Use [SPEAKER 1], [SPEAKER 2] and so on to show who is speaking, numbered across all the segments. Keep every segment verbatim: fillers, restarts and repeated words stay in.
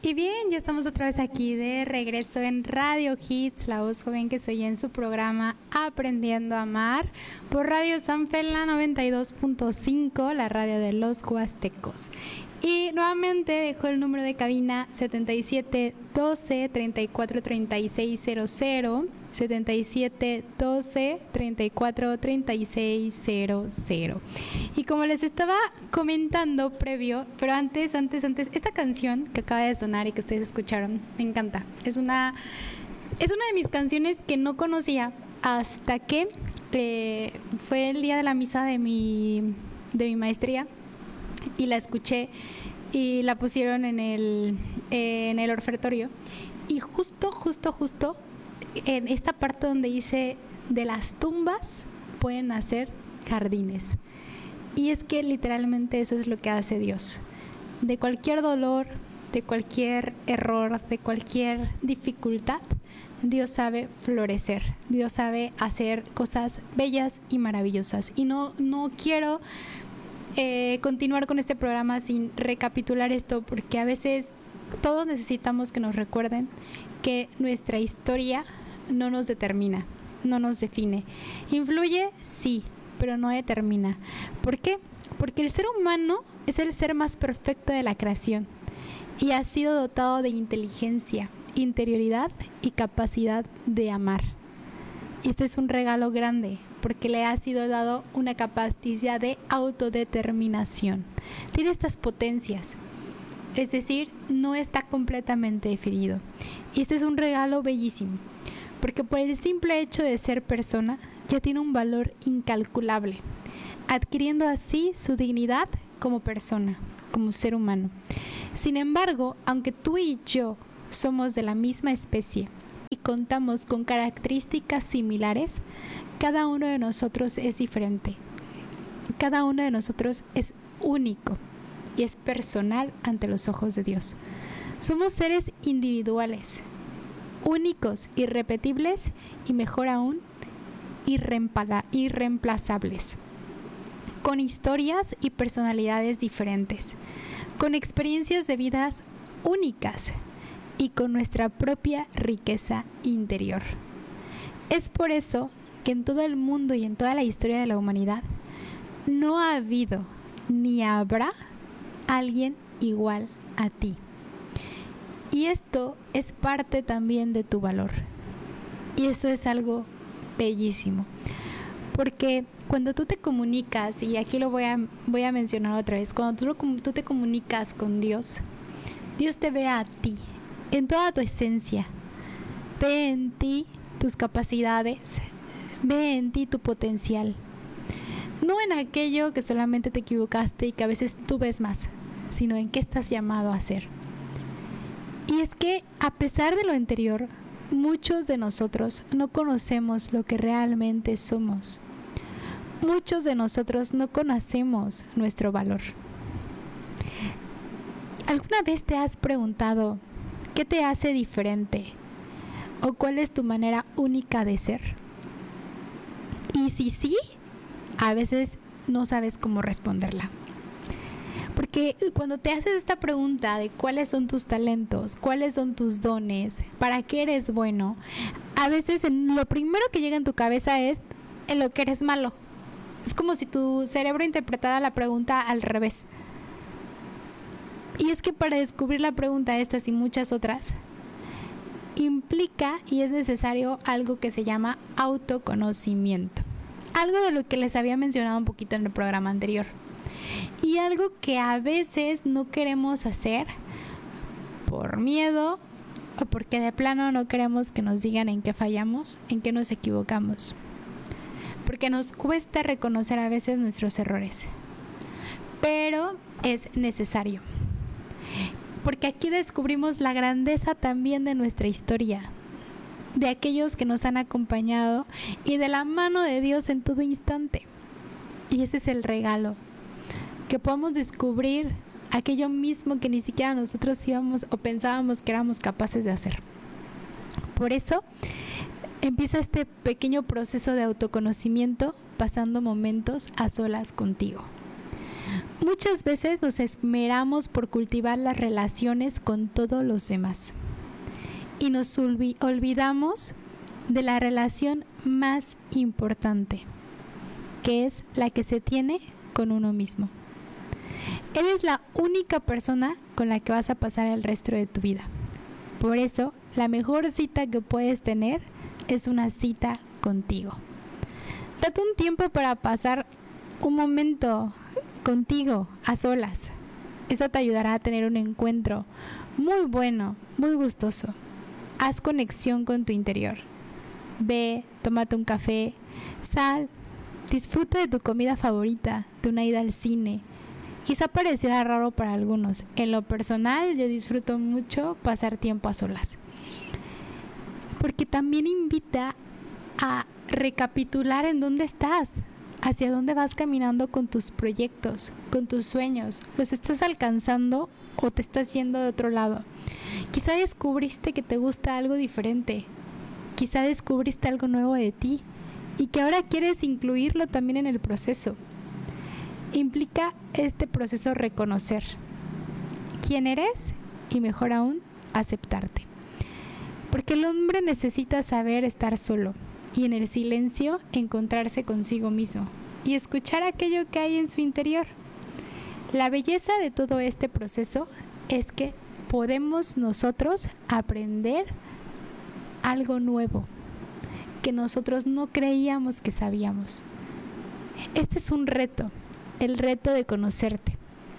[SPEAKER 1] Y bien, ya estamos otra vez aquí de regreso en Radio Hits, la voz joven que soy en su programa Aprendiendo a Amar, por Radio Sanfela noventa y dos punto cinco, la radio de los huastecos. Y nuevamente dejo el número de cabina setenta y siete doce treinta y cuatro treinta y seis cero cero, setenta y siete doce treinta y cuatro treinta y seis cero cero. Y como les estaba comentando previo, pero antes, antes, antes, esta canción que acaba de sonar y que ustedes escucharon, me encanta. Es una, es una de mis canciones que no conocía hasta que eh, fue el día de la misa de mi, de mi maestría y la escuché y la pusieron en el, eh, en el ofertorio. Y justo, justo, justo en esta parte donde dice de las tumbas pueden nacer jardines. Y es que literalmente eso es lo que hace Dios. De cualquier dolor, de cualquier error, de cualquier dificultad, Dios sabe florecer. Dios sabe hacer cosas bellas y maravillosas. Y no, no quiero eh, continuar con este programa sin recapitular esto, porque a veces todos necesitamos que nos recuerden que nuestra historia no nos determina, no nos define. Influye, sí, pero no determina. ¿Por qué? Porque el ser humano es el ser más perfecto de la creación y ha sido dotado de inteligencia, interioridad y capacidad de amar. Este es un regalo grande porque le ha sido dado una capacidad de autodeterminación. Tiene estas potencias, es decir, no está completamente definido. Y este es un regalo bellísimo, porque por el simple hecho de ser persona ya tiene un valor incalculable, adquiriendo así su dignidad como persona, como ser humano. Sin embargo, aunque tú y yo somos de la misma especie y contamos con características similares, cada uno de nosotros es diferente. Cada uno de nosotros es único y es personal ante los ojos de Dios. Somos seres individuales, únicos, irrepetibles y mejor aún, irreemplazables, con historias y personalidades diferentes, con experiencias de vidas únicas y con nuestra propia riqueza interior. Es por eso que en todo el mundo y en toda la historia de la humanidad no ha habido ni habrá alguien igual a ti. Y esto es parte también de tu valor. Y eso es algo bellísimo. Porque cuando tú te comunicas, y aquí lo voy a, voy a mencionar otra vez, cuando tú, lo, tú te comunicas con Dios, Dios te ve a ti, en toda tu esencia. Ve en ti tus capacidades, ve en ti tu potencial. No en aquello que solamente te equivocaste y que a veces tú ves más, sino en qué estás llamado a hacer. Y es que a pesar de lo anterior, muchos de nosotros no conocemos lo que realmente somos. Muchos de nosotros no conocemos nuestro valor. ¿Alguna vez te has preguntado qué te hace diferente? ¿O cuál es tu manera única de ser? Y si sí, a veces no sabes cómo responderla. Porque cuando te haces esta pregunta de cuáles son tus talentos, cuáles son tus dones, para qué eres bueno, a veces en lo primero que llega en tu cabeza es en lo que eres malo. Es como si tu cerebro interpretara la pregunta al revés. Y es que para descubrir la pregunta, estas y muchas otras, implica y es necesario algo que se llama autoconocimiento. Algo de lo que les había mencionado un poquito en el programa anterior. Y algo que a veces no queremos hacer por miedo o porque de plano no queremos que nos digan en qué fallamos, en qué nos equivocamos. Porque nos cuesta reconocer a veces nuestros errores. Pero es necesario. Porque aquí descubrimos la grandeza también de nuestra historia, de aquellos que nos han acompañado y de la mano de Dios en todo instante. Y ese es el regalo, que podamos descubrir aquello mismo que ni siquiera nosotros íbamos o pensábamos que éramos capaces de hacer. Por eso empieza este pequeño proceso de autoconocimiento pasando momentos a solas contigo. Muchas veces nos esmeramos por cultivar las relaciones con todos los demás y nos olvi- olvidamos de la relación más importante, que es la que se tiene con uno mismo. Eres la única persona con la que vas a pasar el resto de tu vida. Por eso, la mejor cita que puedes tener es una cita contigo. Date un tiempo para pasar un momento contigo a solas. Eso te ayudará a tener un encuentro muy bueno, muy gustoso. Haz conexión con tu interior. Ve, tómate un café, sal, disfruta de tu comida favorita, de una ida al cine. Quizá pareciera raro para algunos. En lo personal, yo disfruto mucho pasar tiempo a solas. Porque también invita a recapitular en dónde estás, hacia dónde vas caminando con tus proyectos, con tus sueños. ¿Los estás alcanzando o te estás yendo de otro lado? Quizá descubriste que te gusta algo diferente. Quizá descubriste algo nuevo de ti y que ahora quieres incluirlo también en el proceso. Implica este proceso reconocer quién eres y, mejor aún, aceptarte. Porque el hombre necesita saber estar solo y en el silencio encontrarse consigo mismo y escuchar aquello que hay en su interior. La belleza de todo este proceso es que podemos nosotros aprender algo nuevo que nosotros no creíamos que sabíamos. Este es un reto, el reto de conocerte.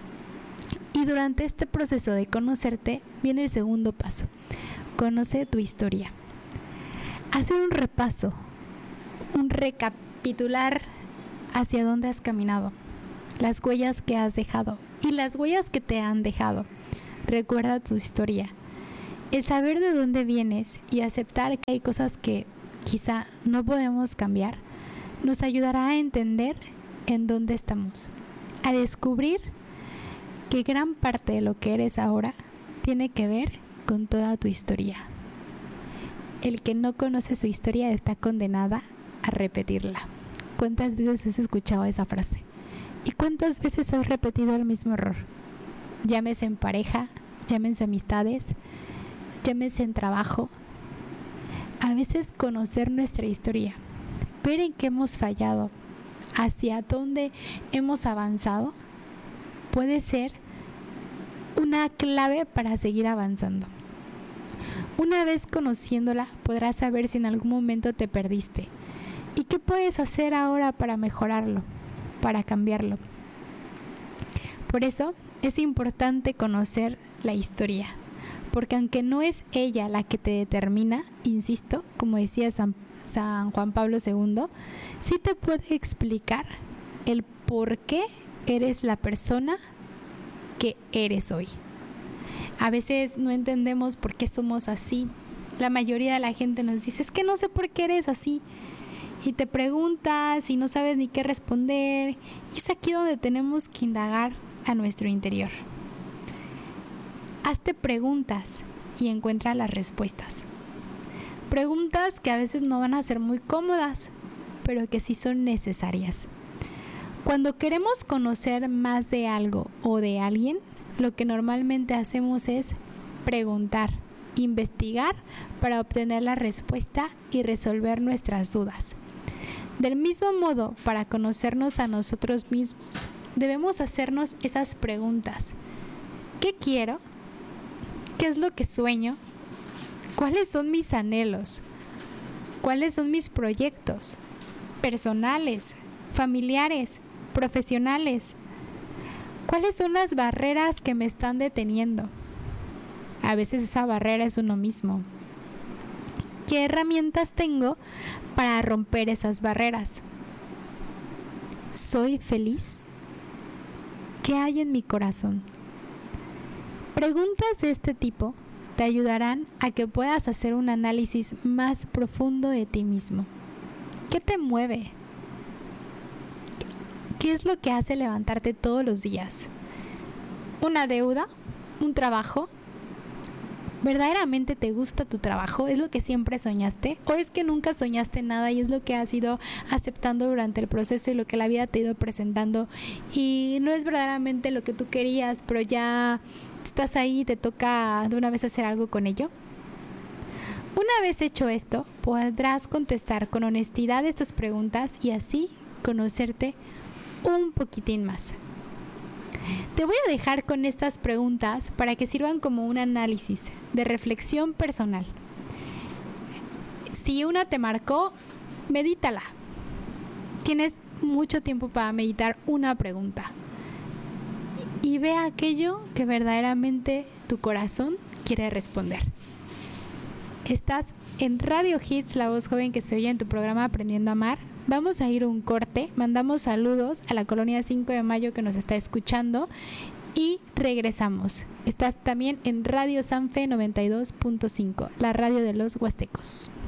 [SPEAKER 1] Y durante este proceso de conocerte viene el segundo paso. Conoce tu historia. Hacer un repaso, un recapitular hacia dónde has caminado, las huellas que has dejado y las huellas que te han dejado. Recuerda tu historia. El saber de dónde vienes y aceptar que hay cosas que quizá no podemos cambiar, nos ayudará a entender en dónde estamos, a descubrir que gran parte de lo que eres ahora tiene que ver con toda tu historia. El que no conoce su historia está condenada a repetirla. ¿Cuántas veces has escuchado esa frase? ¿Y cuántas veces has repetido el mismo error? Llámese en pareja, llámense amistades, llámese en trabajo. A veces conocer nuestra historia, ver en qué hemos fallado, hacia dónde hemos avanzado, puede ser una clave para seguir avanzando. Una vez conociéndola, podrás saber si en algún momento te perdiste y qué puedes hacer ahora para mejorarlo, para cambiarlo. Por eso es importante conocer la historia, porque aunque no es ella la que te determina, insisto, como decía San, San Juan Pablo segundo, sí te puede explicar el por qué eres la persona que eres hoy. A veces no entendemos por qué somos así. La mayoría de la gente nos dice, es que no sé por qué eres así. Y te preguntas y no sabes ni qué responder. Y es aquí donde tenemos que indagar a nuestro interior. Hazte preguntas y encuentra las respuestas. Preguntas que a veces no van a ser muy cómodas, pero que sí son necesarias. Cuando queremos conocer más de algo o de alguien, lo que normalmente hacemos es preguntar, investigar para obtener la respuesta y resolver nuestras dudas. Del mismo modo, para conocernos a nosotros mismos, debemos hacernos esas preguntas. ¿Qué quiero? ¿Qué es lo que sueño? ¿Cuáles son mis anhelos? ¿Cuáles son mis proyectos personales, familiares, profesionales? ¿Cuáles son las barreras que me están deteniendo? A veces esa barrera es uno mismo. ¿Qué herramientas tengo para romper esas barreras? ¿Soy feliz? ¿Qué hay en mi corazón? Preguntas de este tipo te ayudarán a que puedas hacer un análisis más profundo de ti mismo. ¿Qué te mueve? ¿Qué es lo que hace levantarte todos los días? ¿Una deuda? ¿Un trabajo? ¿Verdaderamente te gusta tu trabajo? ¿Es lo que siempre soñaste? ¿O es que nunca soñaste nada y es lo que has ido aceptando durante el proceso y lo que la vida te ha ido presentando y no es verdaderamente lo que tú querías, pero ya estás ahí y te toca de una vez hacer algo con ello? Una vez hecho esto, podrás contestar con honestidad estas preguntas y así conocerte un poquitín más. Te voy a dejar con estas preguntas para que sirvan como un análisis de reflexión personal. Si una te marcó, medítala. Tienes mucho tiempo para meditar una pregunta y ve aquello que verdaderamente tu corazón quiere responder. Estás en Radio Hits, la voz joven que se oye en tu programa Aprendiendo a Amar. Vamos a ir a un corte, mandamos saludos a la colonia cinco de mayo que nos está escuchando y regresamos. Estás también en Radio Sanfe noventa y dos punto cinco, la radio de los huastecos.